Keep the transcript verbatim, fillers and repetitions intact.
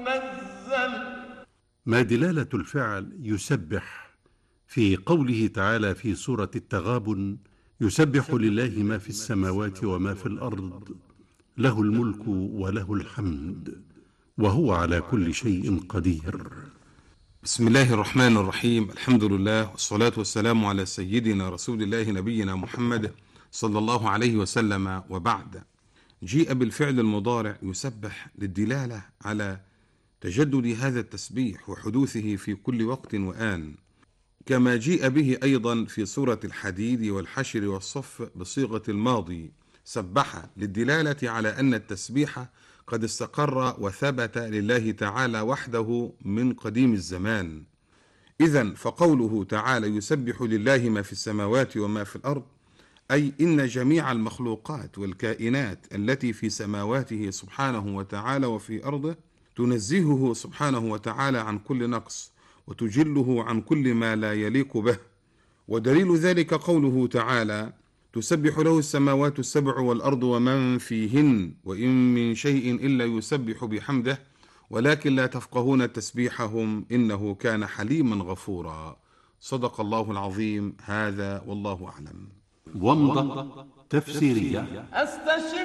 نزل. ما دلالة الفعل يسبح في قوله تعالى في سورة التغابن: يسبح لله ما في السماوات وما في الأرض له الملك وله الحمد وهو على كل شيء قدير. بسم الله الرحمن الرحيم. الحمد لله والصلاة والسلام على سيدنا رسول الله نبينا محمد صلى الله عليه وسلم، وبعد. جيء بالفعل المضارع يسبح للدلالة على تجدد هذا التسبيح وحدوثه في كل وقت وآن، كما جيء به أيضا في سورة الحديد والحشر والصف بصيغة الماضي سبح، للدلالة على أن التسبيح قد استقر وثبت لله تعالى وحده من قديم الزمان. إذن فقوله تعالى يسبح لله ما في السماوات وما في الأرض، أي إن جميع المخلوقات والكائنات التي في سماواته سبحانه وتعالى وفي أرضه تنزهه سبحانه وتعالى عن كل نقص وتجله عن كل ما لا يليق به. ودليل ذلك قوله تعالى تسبح له السماوات السبع والأرض ومن فيهن وإن من شيء إلا يسبح بحمده ولكن لا تفقهون تسبيحهم إنه كان حليما غفورا. صدق الله العظيم. هذا والله أعلم. ومضة تفسيرية.